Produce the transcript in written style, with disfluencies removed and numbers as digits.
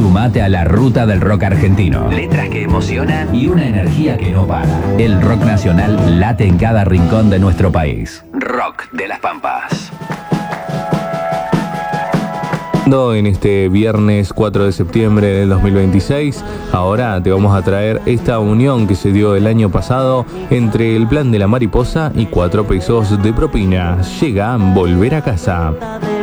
Sumate a la ruta del rock argentino. Letras que emocionan y una energía que no para. El rock nacional late en cada rincón de nuestro país. Rock de las Pampas. En este viernes 4 de septiembre del 2026, ahora te vamos a traer esta unión que se dio el año pasado entre el Plan de la Mariposa y 4 pesos de propina. Llega Volver a Casa.